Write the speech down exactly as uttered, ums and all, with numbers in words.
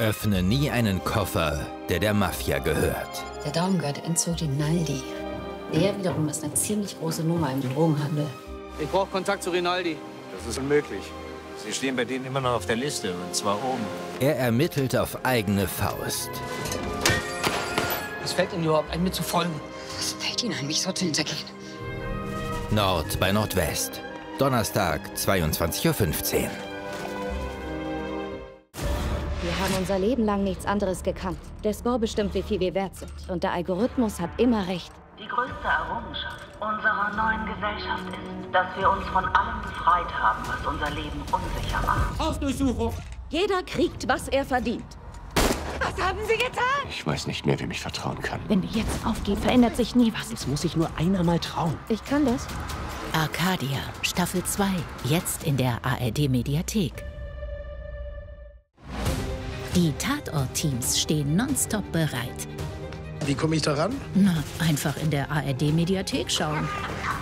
Öffne nie einen Koffer, der der Mafia gehört. Der Daumen gehört Enzo Rinaldi. Der wiederum ist eine ziemlich große Nummer im Drogenhandel. Ich brauche Kontakt zu Rinaldi. Das ist unmöglich. Sie stehen bei denen immer noch auf der Liste, und zwar oben. Er ermittelt auf eigene Faust. Was fällt Ihnen überhaupt ein, mir zu folgen? Was fällt Ihnen ein, mich so zu hintergehen? Nord bei Nordwest. Donnerstag, zweiundzwanzig Uhr fünfzehn. Wir haben unser Leben lang nichts anderes gekannt. Der Score bestimmt, wie viel wir wert sind. Und der Algorithmus hat immer recht. Die größte Errungenschaft unserer neuen Gesellschaft ist, dass wir uns von allem befreit haben, was unser Leben unsicher macht. Auf Durchsuchung! Jeder kriegt, was er verdient. Was haben Sie getan? Ich weiß nicht mehr, wem ich vertrauen kann. Wenn wir jetzt aufgehen, verändert sich nie was. Es muss sich nur einer mal trauen. Ich kann das. Arcadia, Staffel zwei, jetzt in der A R D-Mediathek. Die Tatort-Teams stehen nonstop bereit. Wie komme ich da ran? Na, einfach in der A R D-Mediathek schauen.